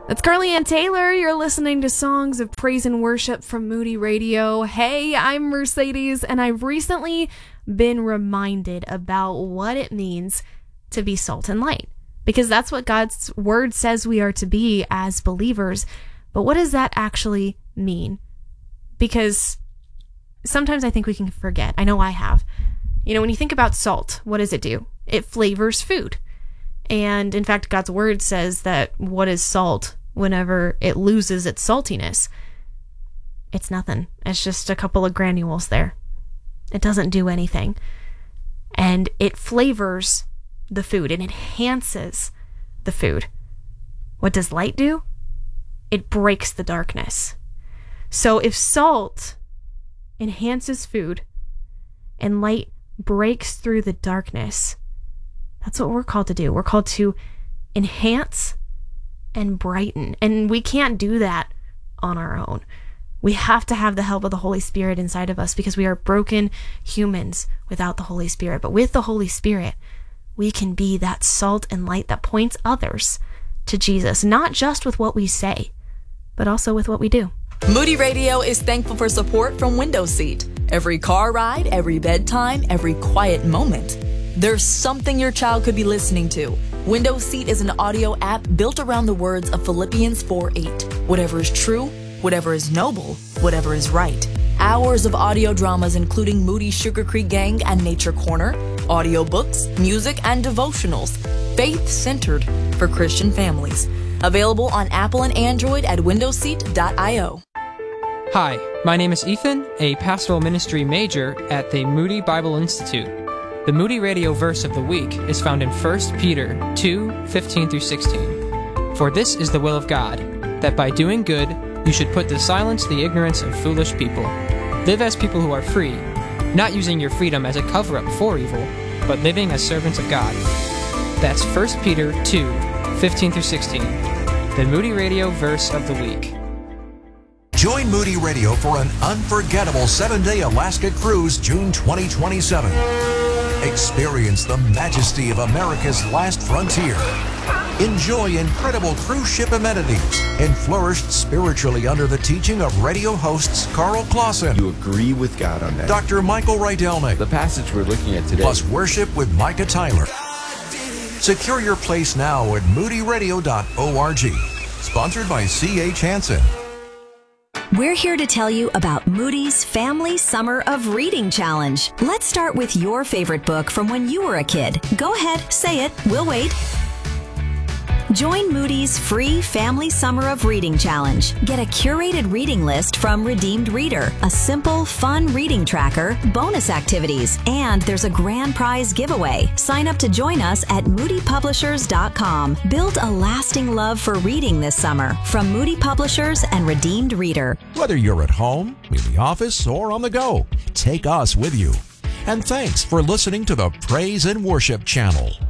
That's Carly Ann Taylor. You're listening to Songs of Praise and Worship from Moody Radio. Hey, I'm Mercedes, and I've recently been reminded about what it means to be salt and light, because that's what God's word says we are to be as believers. But what does that actually mean? Because sometimes I think we can forget. I know I have. You know, when you think about salt, what does it do? It flavors food. And in fact, God's word says that what is salt whenever it loses its saltiness? It's nothing. It's just a couple of granules there. It doesn't do anything. And it flavors the food. It enhances the food. What does light do? It breaks the darkness. So if salt enhances food and light breaks through the darkness, that's what we're called to do. We're called to enhance and brighten. And we can't do that on our own. We have to have the help of the Holy Spirit inside of us, because we are broken humans without the Holy Spirit. But with the Holy Spirit, we can be that salt and light that points others to Jesus, not just with what we say, but also with what we do. Moody Radio is thankful for support from Window Seat. Every car ride, every bedtime, every quiet moment, there's something your child could be listening to. Window Seat is an audio app built around the words of Philippians 4:8. Whatever is true, whatever is noble, whatever is right. Hours of audio dramas including Moody Sugar Creek Gang and Nature Corner, audiobooks, music, and devotionals. Faith-centered for Christian families. Available on Apple and Android at windowseat.io. Hi, my name is Ethan, a pastoral ministry major at the Moody Bible Institute. The Moody Radio verse of the week is found in 1 Peter 2:15-16. For this is the will of God, that by doing good you should put to silence the ignorance of foolish people. Live as people who are free, not using your freedom as a cover-up for evil, but living as servants of God. That's 1 Peter 2:15-16, the Moody Radio verse of the week. Join Moody Radio for an unforgettable 7-day Alaska cruise June 2027. Experience the majesty of America's last frontier. Enjoy incredible cruise ship amenities and flourish spiritually under the teaching of radio hosts Carl Clausen. You agree with God on that. Dr. Michael Rydelnik. The passage we're looking at today. Plus worship with Micah Tyler. Secure your place now at moodyradio.org. Sponsored by C.H. Hansen. We're here to tell you about Moody's Family Summer of Reading Challenge. Let's start with your favorite book from when you were a kid. Go ahead, say it. We'll wait. Join Moody's free Family Summer of Reading Challenge. Get a curated reading list from Redeemed Reader, a simple, fun reading tracker, bonus activities, and there's a grand prize giveaway. Sign up to join us at moodypublishers.com. Build a lasting love for reading this summer from Moody Publishers and Redeemed Reader. Whether you're at home, in the office, or on the go, take us with you. And thanks for listening to the Praise and Worship Channel.